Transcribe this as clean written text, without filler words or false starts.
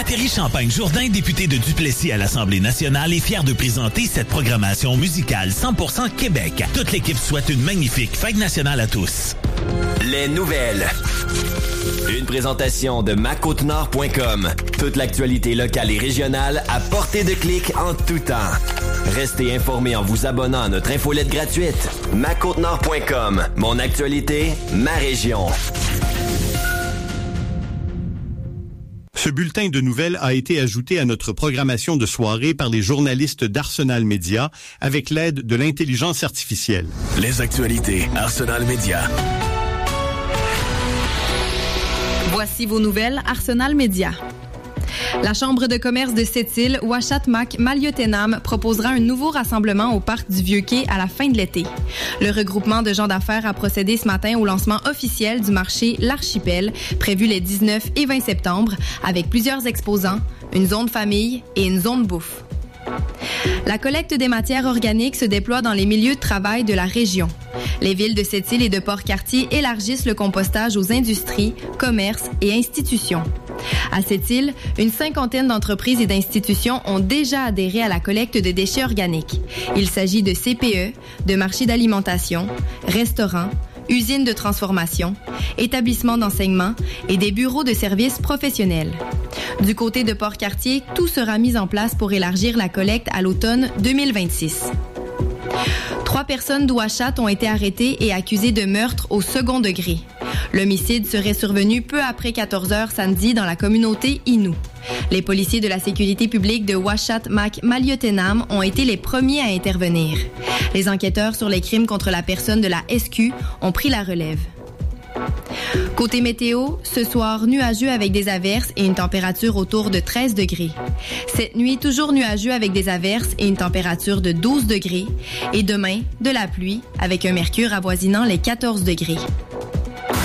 Valérie Champagne-Jourdain, députée de Duplessis à l'Assemblée nationale, est fière de présenter cette programmation musicale 100% Québec. Toute l'équipe souhaite une magnifique fête nationale à tous. Les nouvelles. Une présentation de MaCôteNord.com. Toute l'actualité locale et régionale à portée de clic en tout temps. Restez informés en vous abonnant à notre infolette gratuite. MaCôteNord.com. Mon actualité, ma région. Ce bulletin de nouvelles a été ajouté à notre programmation de soirée par les journalistes d'Arsenal Média avec l'aide de l'intelligence artificielle. Les actualités Arsenal Média. Voici vos nouvelles Arsenal Média. La Chambre de commerce de Sept-Îles, Ouachata-Mac-Maliotenam, proposera un nouveau rassemblement au parc du Vieux-Quai à la fin de l'été. Le regroupement de gens d'affaires a procédé ce matin au lancement officiel du marché L'Archipel, prévu les 19 et 20 septembre, avec plusieurs exposants, une zone famille et une zone bouffe. La collecte des matières organiques se déploie dans les milieux de travail de la région. Les villes de Sept-Îles et de Port-Cartier élargissent le compostage aux industries, commerces et institutions. À Sept-Îles, une cinquantaine d'entreprises et d'institutions ont déjà adhéré à la collecte de déchets organiques. Il s'agit de CPE, de marchés d'alimentation, restaurants, usines de transformation, établissements d'enseignement et des bureaux de services professionnels. Du côté de Port-Cartier, tout sera mis en place pour élargir la collecte à l'automne 2026. 3 personnes d'Ouachata ont été arrêtées et accusées de meurtre au second degré. L'homicide serait survenu peu après 14 heures samedi dans la communauté Innu. Les policiers de la sécurité publique de Ouachata-Mac-Maliotenam ont été les premiers à intervenir. Les enquêteurs sur les crimes contre la personne de la SQ ont pris la relève. Côté météo, ce soir, nuageux avec des averses et une température autour de 13 degrés. Cette nuit, toujours nuageux avec des averses et une température de 12 degrés. Et demain, de la pluie avec un mercure avoisinant les 14 degrés.